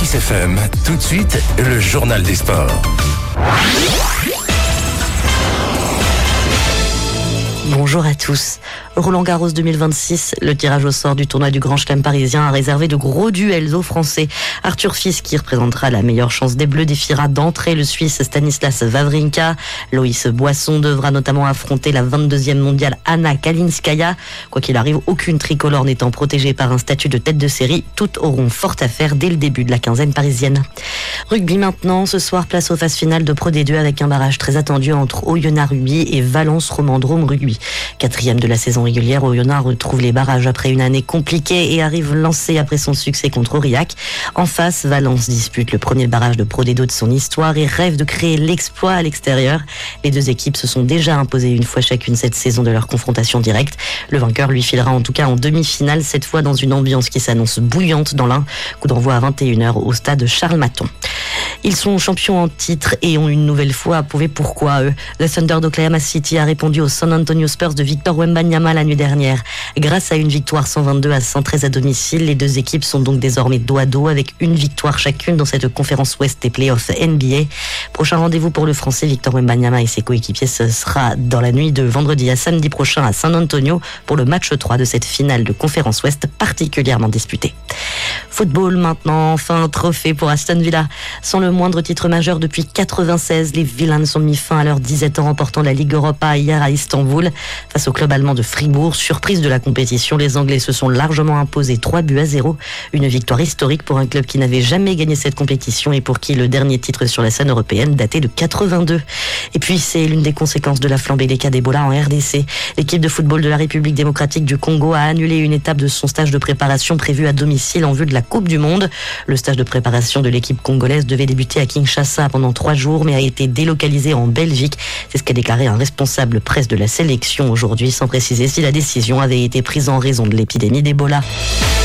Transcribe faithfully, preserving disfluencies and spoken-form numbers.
Nice F M, tout de suite, le journal des sports. Bonjour à tous. Roland-Garros deux mille vingt-six, le tirage au sort du tournoi du Grand Chelem parisien a réservé de gros duels aux Français. Arthur Fils, qui représentera la meilleure chance des Bleus, défiera d'entrée le Suisse Stanislas Wawrinka. Loïs Boisson devra notamment affronter la vingt-deuxième mondiale Anna Kalinskaya. Quoi qu'il arrive, aucune tricolore n'étant protégée par un statut de tête de série. Toutes auront fort à faire dès le début de la quinzaine parisienne. Rugby maintenant, ce soir, place aux phases finales de Pro D deux avec un barrage très attendu entre Oyonnax Rugby et Valence Romandrome Rugby. Quatrième de la saison régulière, Oyonnax retrouve les barrages après une année compliquée et arrive lancé après son succès contre Aurillac. En face, Valence dispute le premier barrage de Pro D deux de son histoire et rêve de créer l'exploit à l'extérieur. Les deux équipes se sont déjà imposées une fois chacune cette saison de leur confrontation directe. Le vainqueur lui filera en tout cas en demi-finale, cette fois dans une ambiance qui s'annonce bouillante dans l'Ain. Coup d'envoi à vingt et une heures au stade Charles Maton. Ils sont champions en titre et ont une nouvelle fois prouvé pourquoi eux. Le Thunder d'Oklahoma City a répondu aux San Antonio Spurs de Victor Wembanyama la nuit dernière. Grâce à une victoire cent vingt-deux à cent treize à domicile, les deux équipes sont donc désormais dos à dos avec une victoire chacune dans cette conférence Ouest des playoffs N B A. Prochain rendez-vous pour le Français Victor Wembanyama et ses coéquipiers, ce sera dans la nuit de vendredi à samedi prochain à San Antonio pour le match trois de cette finale de conférence Ouest particulièrement disputée. Football maintenant, enfin un trophée pour Aston Villa. Sans le moindre titre majeur depuis quatre-vingt-seize, les Villains ont mis fin à leur disette en remportant la Ligue Europa hier à Istanbul. Face au club allemand de Fribourg, surprise de la compétition, les Anglais se sont largement imposés trois buts à zéro. Une victoire historique pour un club qui n'avait jamais gagné cette compétition et pour qui le dernier titre sur la scène européenne datait de quatre-vingt-deux. Et puis c'est l'une des conséquences de la flambée des cas d'Ebola en R D C. L'équipe de football de la République démocratique du Congo a annulé une étape de son stage de préparation prévu à domicile en vue de la Coupe du Monde. Le stage de préparation de l'équipe congolaise devait débuter à Kinshasa pendant trois jours mais a été délocalisé en Belgique. C'est ce qu'a déclaré un responsable presse de la sélection aujourd'hui, sans préciser si la décision avait été prise en raison de l'épidémie d'Ebola.